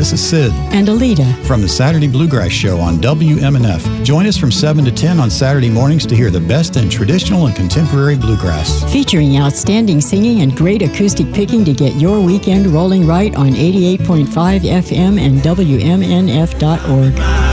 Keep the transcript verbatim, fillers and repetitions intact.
This is Sid and Alita from the Saturday Bluegrass Show on W M N F. Join us from seven to ten on Saturday mornings to hear the best in traditional and contemporary bluegrass. Featuring outstanding singing and great acoustic picking to get your weekend rolling right on eighty-eight point five F M and W M N F dot org.